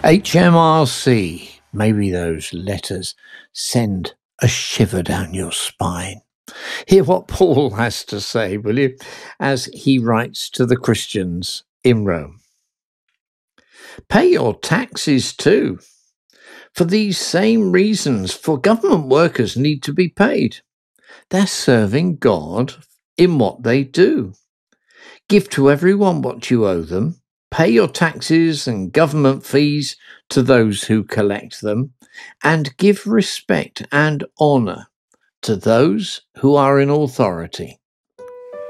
HMRC, maybe those letters send a shiver down your spine. Hear what Paul has to say, will you, as he writes to the Christians in Rome. Pay your taxes too. For these same reasons, for government workers need to be paid. They're serving God in what they do. Give to everyone what you owe them. Pay your taxes and government fees to those who collect them, and give respect and honour to those who are in authority.